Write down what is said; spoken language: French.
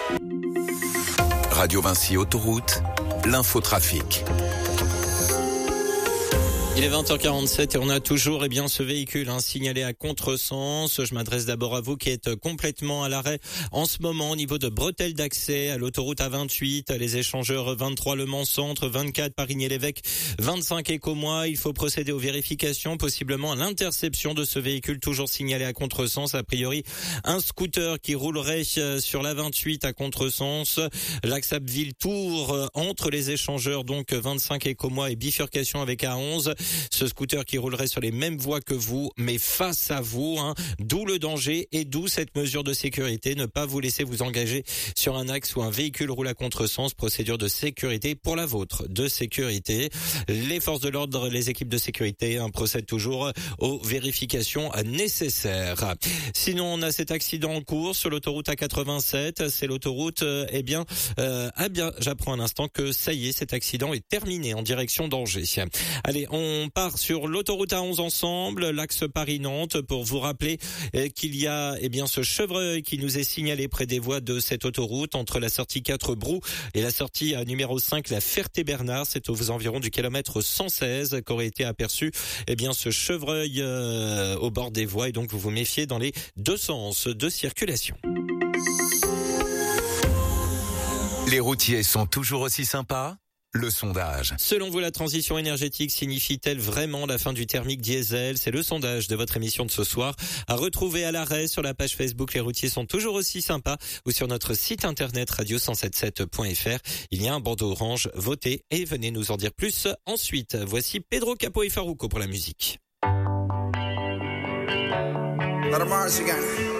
Radio Vinci Autoroute, l'infotrafic. Il est 20h47 et on a toujours ce véhicule signalé à contresens. Je m'adresse d'abord à vous qui êtes complètement à l'arrêt en ce moment au niveau de bretelles d'accès à l'autoroute A28, les échangeurs 23 Le Mans Centre, 24 Parigny-l'Évêque, 25 Écomois. Il faut procéder aux vérifications, possiblement à l'interception de ce véhicule toujours signalé à contresens. A priori, un scooter qui roulerait sur l'A28 à contresens. L'axe Abbeville-Tours entre les échangeurs, donc 25 Écomois et bifurcation avec A11. Ce scooter qui roulerait sur les mêmes voies que vous, mais face à vous, d'où le danger et d'où cette mesure de sécurité. Ne pas vous laisser vous engager sur un axe où un véhicule roule à contresens. Procédure de sécurité pour la vôtre de sécurité. Les forces de l'ordre, les équipes de sécurité procèdent toujours aux vérifications nécessaires. Sinon, on a cet accident en cours sur l'autoroute A87. C'est l'autoroute, j'apprends un instant que ça y est, cet accident est terminé en direction d'Angers. Allez, on part sur l'autoroute A11 ensemble, l'axe Paris-Nantes, pour vous rappeler qu'il y a ce chevreuil qui nous est signalé près des voies de cette autoroute entre la sortie 4 Brou et la sortie numéro 5 la Ferté-Bernard. C'est aux environs du kilomètre 116 qu'aurait été aperçu ce chevreuil au bord des voies, et donc vous vous méfiez dans les deux sens de circulation. Les routiers sont toujours aussi sympas ? Le sondage. Selon vous, la transition énergétique signifie-t-elle vraiment la fin du thermique diesel ? C'est le sondage de votre émission de ce soir. À retrouver à l'arrêt sur la page Facebook Les routiers sont toujours aussi sympas ou sur notre site internet radio177.fr. Il y a un bandeau orange. Votez et venez nous en dire plus ensuite. Voici Pedro Capó et Farruko pour la musique. Let 'em rise again.